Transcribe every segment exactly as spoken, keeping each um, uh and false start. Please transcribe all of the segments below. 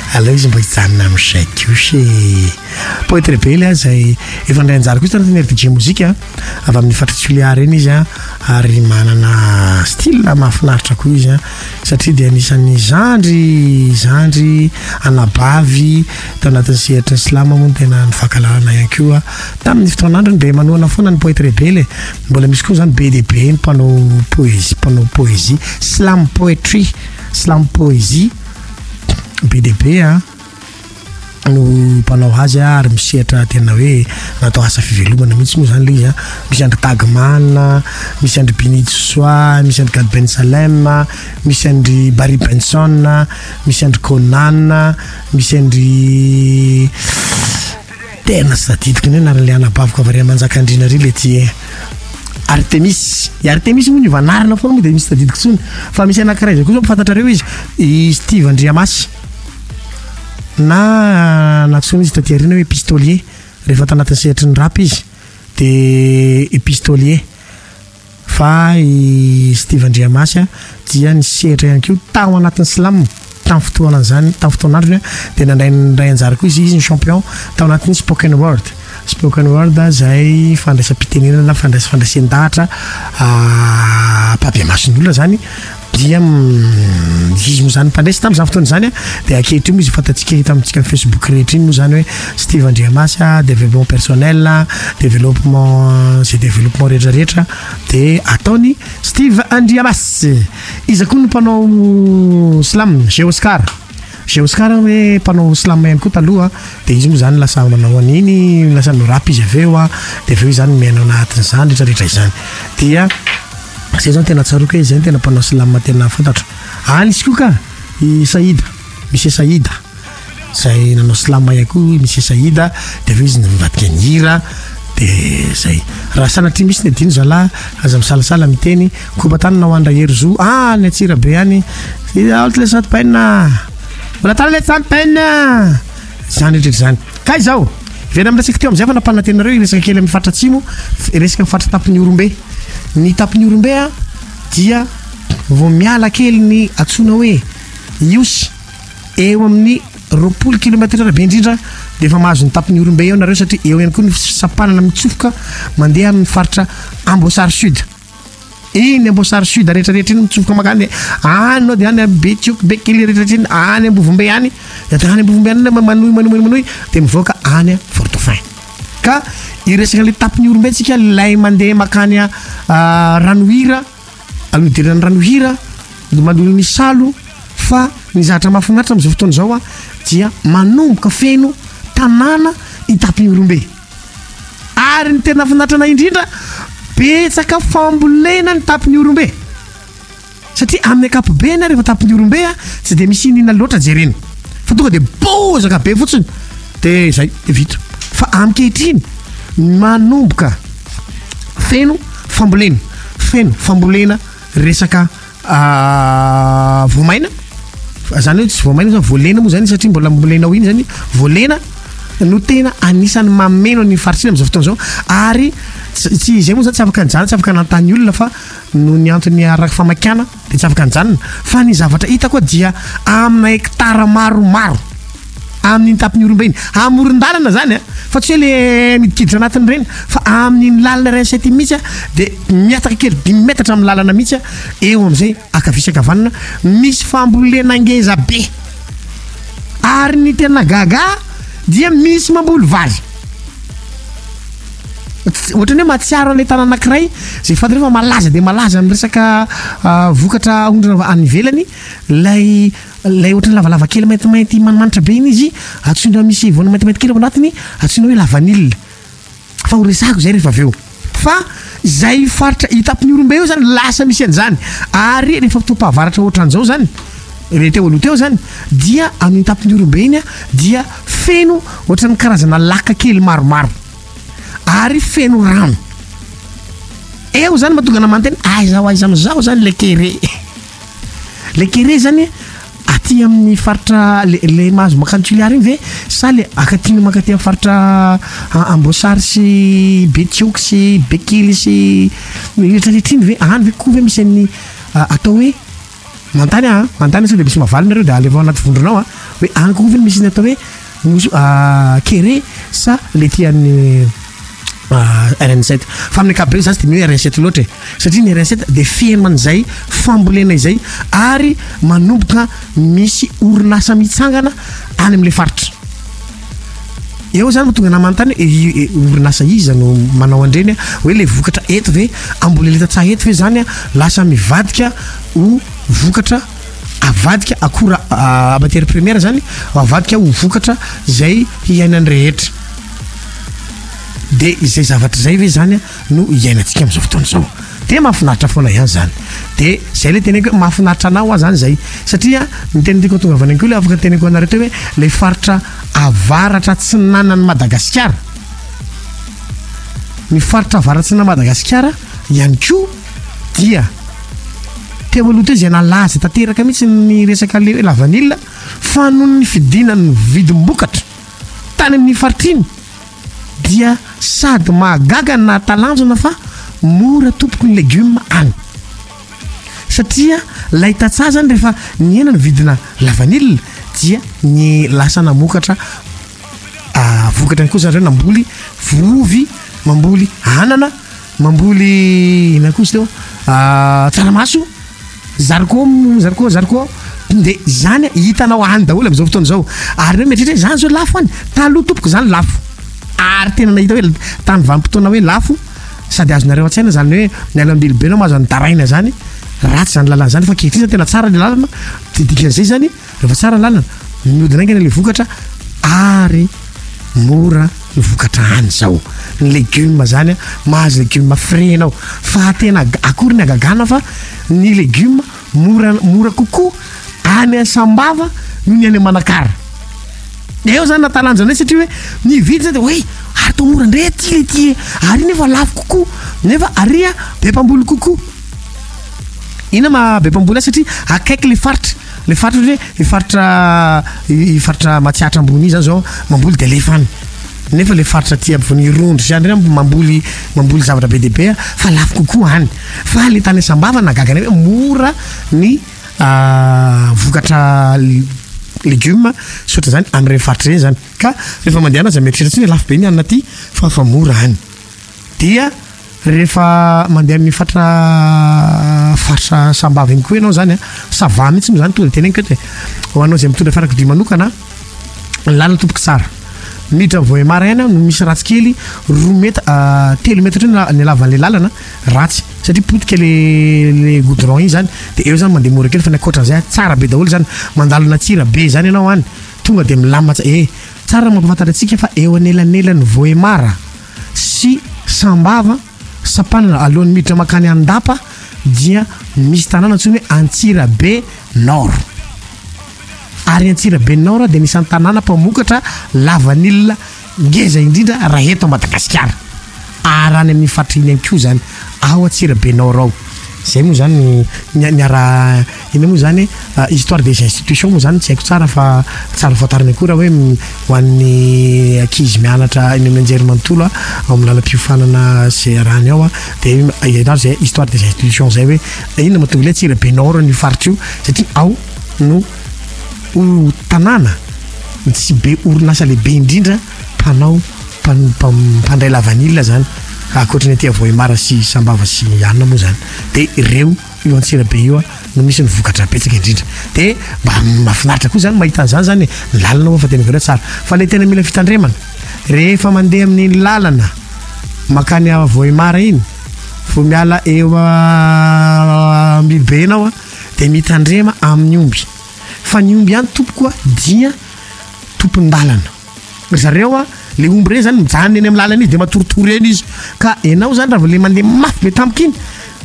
aleo izy mba hijanona amin'izay kosy poète rebelle zay efa ndray anjara kosa tanatin'ny R D J mozika avy amin'ny fatritsoliar reny izy a ary manana style mahafinaritra koa izy a satria dia anisan'ny zandry zandry anabavy tao anatin'ny sehatra ny slama moa tena nifankalalana ihany koa tamin'ny fotoanandrony dia manoana foana ny poète rebelle mbola misy koa zany B D B ny mpanao poésie mpanao poésie slam poetry slam poésie B D B a no mpanao azy ary misehatra tena hoe natao asa fivelomana mihitsy moa zany le izy a misy andry Tagman misy andry Benito Soa misy andry Gad Ben Salem misy andry Barry Benson misy andry Conan misy andry tena sy tadidiko ny anarany le anabaviko avy ary Manjakandriana ry le ty Artemis i Artemis moa ny vanarina foana moa dia misy tadidiko tsony fa misy anankiray zay koa zao mifantatrareo izy i Steve Andriamasy na natsony izy taty arina hoe pistolier rehefa tanatin'ny sehatry ny rap izy dia pistolier fa i Steve Andriamasy dia ny sehatra ihany koa tao anatin'ny slam tamin'ny fotoana zany tamin'ny fotoanandrony dia nandray ndray anjara koa izy izy ny champion tao anatin'ny spoken word spoken word zay fandraisam-pitenenana fandraisa fandraisan-dahatra papiamason'olona zany dia izy moa zany mpandraisa tamin'izany fotoana zany a dia ankehitriny moa izy fantatsika hita amintsika Facebook rehetra iny moa zany hoe Steve Andriamasy développement personnel développement zay développement rehetrarehetra dia ataony Steve Andriamasy izy koa no mpanao slam G Oscar G Oscar hoe mpanao slam ihany koa taloha dia izy moa zany lasa manao an'iny lasa no rap izy aveo a dia aveo izy zany miainao anatin'izany rehetrarehetra izany dia zay zany tena tsaroka izy zany tena mpanao slam tena fantatro anisy koa ka i Saïda misy Saïda zay nanao slam ihany koa misy Saïda dia aveo izy mivadika ny hira dia zay raha sanatria misy ny adino zalahy aza misalasala miteny kobatany na hoandra Herzo ah ny Atsirabe any aotra le saty-paina mbola tala le saty-paina zany rehetrarehetra zany ka izao vena miresaka teo am'izay fa nampalina tenareo iresaka kely amin'ny faritra atsimo resaka fatra tapin'ny Orombe ny tapin'ny Orombe a dia vao miala kely ny atsona hoe Iosy eo amin'ny roapolo kilomètre be indrindra dia efa mahazo ny tapin'ny Orombe eo nareo satria eo ihany koa ny fisapanana mitsofoka mandeha amin'ny faritra Amboasary Sud iny Amboasary Sud rehetrarehetra iny mitsofoka makany any no dia any Betioky Bekily rehetrarehetra iny any Ambovombe any dia any Ambovombe any manoy manoy manoy dia mivoaka any Fort Dauphin ka iresaka le tapin'ny Orombe tsika lay mandeha makany ranohira alodirana ranohira manolo ny salo fa ny zatra mahafinaritra amin'izao fotoana izao a dia manomboka feno tanàna i tapin'ny Orombe ary ny tena finaritra na indrindra betsaka fambolena ny tapin'ny Orombe satria amin'ny ankapobeny rehefa tapin'ny Orombe a tsy dia misy inina loatra jerena fa tonga dia bozaka be fotsiny dia zay vita fa amin'kehitriny manomboka feno fambolena feno fambolena resaka voamaina zany hoe tsy voamaina zany voalena moa zany satria mbola mbolenao iny zany voalena no tena anisan'ny mameno ny faritsina amin'izao fotoana izao ary tsy izay moa zany tsy afaka nijanona tsy afaka nantany olona fa no ny antony araka famakana dia tsy afaka nijanona fa ny zavatra hita koa dia amina hektara maromaro amin'ny tapin'ny Orombe iny amoron-dalana zany a fa tsy hoe le midikiditra anatiny ireny fa amin'ny lalana iray sety mihitsy a dia miataka kely dimy metatra amin'ny lalana mihitsy a eo amin'izay akavisakavanana misy fambolena ngeza be ary ny tena gaga dia misy mamboly vary ohatrany hoe mahatsiaro an'ilay tanàna anankiray zay fady rehefa malaza dia malaza amin'ny resaka vokatra ondrana any ivelany lay lay ohatrany lavalava kely maintimainty manimanitra be iny izy atsoina misy voana maintimainty kely ao anatiny atsoina hoe lavanila fa ho resako zay rehefa aveo fa zay faritra hitapin'ny Orombe eo zany lasa misy an'izany ary rehefa fotoam-pahavaratra ohatran'izao zany reheteo aloha teo zany dia amin'ny tapin'ny Orombe iny a dia feno ohatrany karazana laka kely maromaro ary feno rano eo zany mahatonga namanteny aiza ho aiza amin'izao zany le kere le kere zany aty amin'ny faritra le mahazo makantoliary iny ve sa le akatina makaty amin'ny faritra Amboasary sy Betioky sy Bekily sy rehetrarehetra iny ve any ve koa ve misy ny atao hoe mantany a mantany sao de misy mavaly nareo de alevao anaty vondronao a hoe ankovy misy ny atao hoe kere sa le tian'ny R N sept fa amin'ny ankapobeny zany tsy de mio R N sept loatra satria ny R N sept de feman'izay fambolena izay ary manomboka misy orinasa mitsangana any am'le faritra eo zany matonga na manontany orinasa iza no manao andreny hoe le vokatra eto ve amboleleta tsaha eto ve zany a lasa mivadika ho vokatra avadika akora matière première zany avadika ho vokatra zay hiainany rehetra de izay zavatra zay ve zany no iainantsika am'izao fotoana zao de mahafinaritra foana ihany zany de zay le teneko hoe mahafinaritra anao zany zay satria ny tena tiako tonga avany ko le afaka teneko anareo teo hoe le faritra avaratra tsy nanany Madagasikara ny faritra avaratra tsy nanany Madagasikara ihany ko dia teo aloha teo zay nalaza tanteraka mihitsy ny resaka le hoe la vanille fa noho ny fidinany vidim-bokatra tany amin'ny faritra iny dia sady mahagaga na talanjona fa mora tompoko ny legioma any satria lahita-tsaha zany rehefa ny ena ny vidina la vanille dia ny lasa namokatra vokatra ny koa zany reo namboly vovy mamboly anana mamboly ina koa izy teo tsaramaso zariko zariko zariko de zany hitanao any daholo am'izao fotoana zao ary reo mieritreritra zany zao lafo any taloha tompoko zany lafo ary tena nahita hoe tany vanim-potoana hoe lafo sady azonareo an-tsaina zany hoe miala am'bilobenao mahazo any taraina zany ratsy zany lalana zany fa kehitriny tena tsara le lalana didikan'izay zany rehefa tsara lalana miodina aingana le vokatra ary mora ny vokatra any zao ny legioma zany mahazo legioma frais anao fa tena akory ny agagana fa ny legioma mora mora kokoa any Sambava no ny any Manakara eo zany natalanjana satria hoe ny vidy zany de hoe ary to mora ndre ty le ty ary nefa lafo kokoa nefa aria be mpamboly kokoa ina ma be mpamboly satria akaiky le faritra le faritra hoe le faritra i faritra Matsiatra ambony zany zao mamboly de lefany nefa le faritra ty abony rondro zany reny mamboly mamboly zavatra be de be fa lafo kokoa any fa le tany Sambava nagagana hoe mora ny vokatra legioma sotra zany am'ireny faritra reny zany ka rehefa mandehana za mieritreritra tsy ny lafo be ny anina ty fa fa mora any dia rehefa mandeha amin'ny faritra faritra Sambava igny koa ianao zany a sava mihitsy moa zany tonga de tena igny koa te ho anao zay mitondra fiarakodia manokana lalana tompoky tsara miditra Vohemara ihany no misy ratsy kely roa mètre telo mètre otrany ny lavan'le lalana ratsy satria potika le le goudron igny zany de eo zany mandeha mora kely fa ny ankoatran'izay tsara be daholo zany mandalona tsira be zany ianao any tonga de milamina e tsara mampafantatra antsika fa eo anelanelan'ny Vohemara sy Sambava Sapanana alohan'ny miditra makany Andapa dia misy tanàna antsony hoe Antsirabe Nord ary Antsirabe Nord de nisy tanàna mpamokatra la vanille ngeza indrindra raha eto Madagasikara ary any amin'ny faritra iny ihany koa zany ao Antsirabe Nord ao zay moa zany niara ina moa zany histoire des institutions moa zany tsy haiko tsara fa tsara fatariny akoa raha hoe ho an'ny ankizy mianatra eny amin'ny anjerimanontolo a ao amin'ny lalam-piofanana zay arany ao a de ianao zay histoire des institutions zay hoe inona mahatonga le Antsirabe Nord ny faritra io satria ao no o tanàna tsy be orinasa lehibe indrindra mpanao mpandray la vanille zany akoatrany aty Vohemara sy Sambava sy anina moa zany de ireo io Antsirabe io a no misy ny vokatra betsaka indrindra de mba mahafinaritra koa zany mahita an'izany zany ny lalana moa fa tena vareo tsara fa le tena mila fitandremana rehefa mandeha amin'ny lalana makany Vohemara iny fo miala eo ambibe enao a de mitandrema amin'ny omby fa ny omby ihany tompokoa dia tompon-dalana zareo a le omby reny zany mijanona eny amin'ny lalana izy de matoritory eny izy ka enao zany raha le mandeha mafy be tampoka iny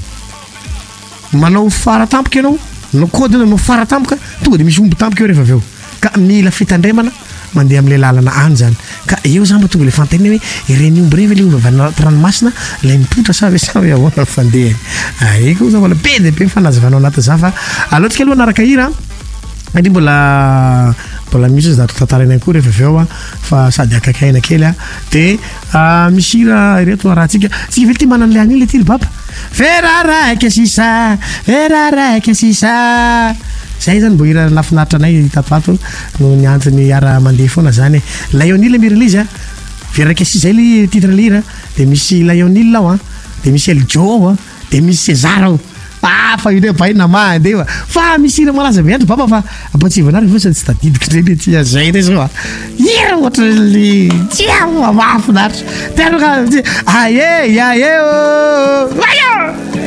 manao fara tampoka ianao no kody no fara tampoka tonga de misy omby tampoka eo rehefa aveo ka mila fitandremana mandeha amin'le lalana any zany ka eo zany mahatonga le fantany hoe ireny omby reny ve le omby avy anaty ranomasina lay mipotra sa ve sa hoe ahoana fandehany ay koa zany be de be mifanazavanao anaty za fa alohantsika aloha anaraka hira andry mbola mbola misy zato tantarany akory rehefa avy eo a fa sady akakaina kely a de misy hira ireto rahantsika tsika vely ty manana le any le ty ry baba feraraika sisa feraraika sisa zay zany mbo hira lafinaritra anay tatoato no ny antony ara mandeha foana zany Lionel mirina izy a feraraika sisa zay le titre le hira de misy Lionel ao a de misy Eljo a de misy César ao ah fa ide baina mandeha fa misy hira malaza viandry baba fa ampatsivanareo fa tsy tadidiko zay ty zay re zao hira ohatra le tia mafinaritra tena aye aye oh ayo